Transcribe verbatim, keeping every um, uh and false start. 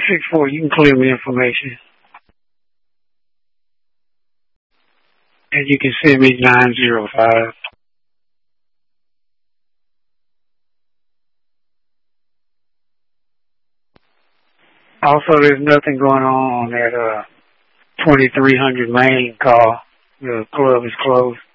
six four, you can clear me information. And you can send me nine zero five. Also, there's nothing going on on that uh, twenty-three hundred main call. The club is closed.